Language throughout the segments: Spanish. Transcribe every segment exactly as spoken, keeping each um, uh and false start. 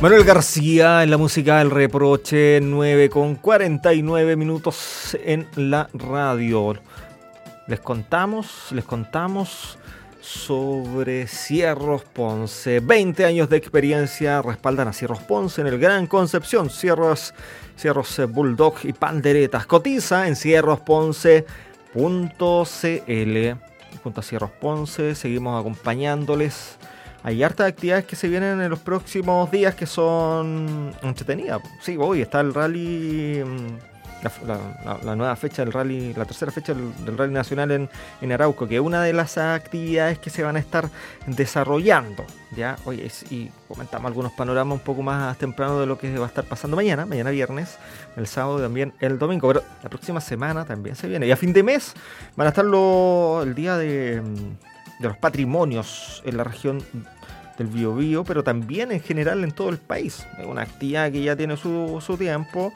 Manuel García en la música El Reproche, nueve con cuarenta y nueve minutos en la radio. Les contamos, les contamos sobre Cierros Ponce. veinte años de experiencia respaldan a Cierros Ponce en el Gran Concepción. Cierros, Cierros Bulldog y Panderetas. Cotiza en cierros ponce punto c l. Junto a Cierros Ponce seguimos acompañándoles. Hay hartas actividades que se vienen en los próximos días que son entretenidas. Sí, hoy está el rally, la, la, la nueva fecha del rally, la tercera fecha del, del rally nacional en, en Arauco, que es una de las actividades que se van a estar desarrollando. Ya, oye, y comentamos algunos panoramas un poco más temprano de lo que va a estar pasando mañana, mañana viernes, el sábado y también el domingo. Pero la próxima semana también se viene. Y a fin de mes van a estar lo, el día de... de los patrimonios en la región del Biobío, pero también en general en todo el país. Es una actividad que ya tiene su, su tiempo.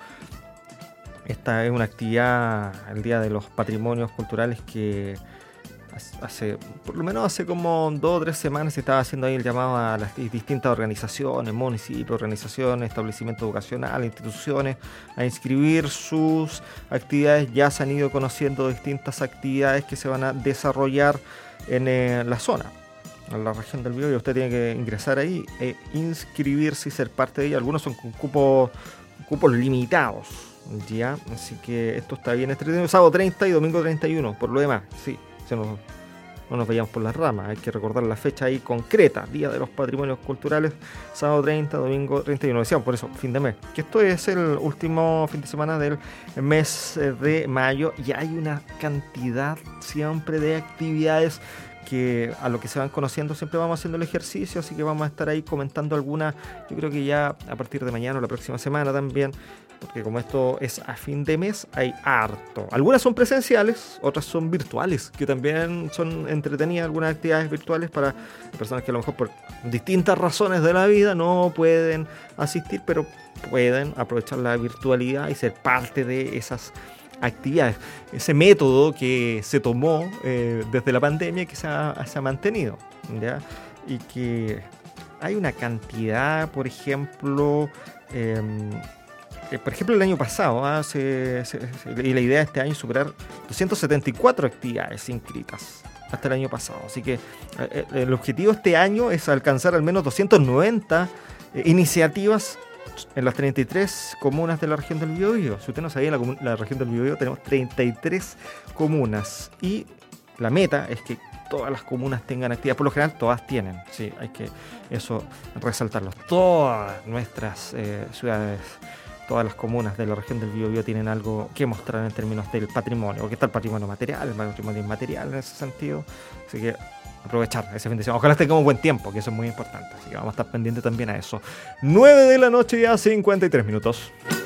Esta es una actividad, el Día de los Patrimonios Culturales, que hace, por lo menos hace como dos o tres semanas se estaba haciendo ahí el llamado a las distintas organizaciones, municipios, organizaciones, establecimientos educacionales, instituciones, a inscribir sus actividades. Ya se han ido conociendo distintas actividades que se van a desarrollar en eh, la zona, en la región del Biobío. Usted tiene que ingresar ahí e inscribirse y ser parte de ella. Algunos son con cupos, cupos limitados, ya, así que esto está bien entretenido. Sábado treinta y domingo treinta y uno, por lo demás, sí, se nos, no nos vayamos por las ramas, hay que recordar la fecha ahí concreta, Día de los Patrimonios Culturales, sábado treinta, domingo treinta y uno, decíamos, por eso, fin de mes, que esto es el último fin de semana del mes de mayo, y hay una cantidad siempre de actividades que a lo que se van conociendo siempre vamos haciendo el ejercicio, así que vamos a estar ahí comentando algunas, yo creo que ya a partir de mañana o la próxima semana también, porque como esto es a fin de mes, hay harto. Algunas son presenciales, otras son virtuales, que también son entretenidas, algunas actividades virtuales para personas que a lo mejor por distintas razones de la vida no pueden asistir, pero pueden aprovechar la virtualidad y ser parte de esas actividades. Ese método que se tomó eh, desde la pandemia, que se ha, se ha mantenido, ¿ya? Y que hay una cantidad, por ejemplo, eh, eh, por ejemplo el año pasado, ¿eh? se, se, se, y la idea de este año es superar doscientas setenta y cuatro actividades inscritas hasta el año pasado, así que eh, el objetivo este año es alcanzar al menos doscientas noventa eh, iniciativas en las treinta y tres comunas de la región del Biobío. Si usted no sabía, en la, la región del Biobío tenemos treinta y tres comunas y la meta es que todas las comunas tengan actividad. Por lo general todas tienen, sí, hay que eso resaltarlo. Todas nuestras eh, ciudades, todas las comunas de la región del Biobío tienen algo que mostrar en términos del patrimonio, porque está el patrimonio material, el patrimonio inmaterial en ese sentido, así que aprovechar ese fin de semana. Ojalá tengamos buen tiempo, que eso es muy importante, así que vamos a estar pendientes también a eso. nueve de la noche, ya cincuenta y tres minutos.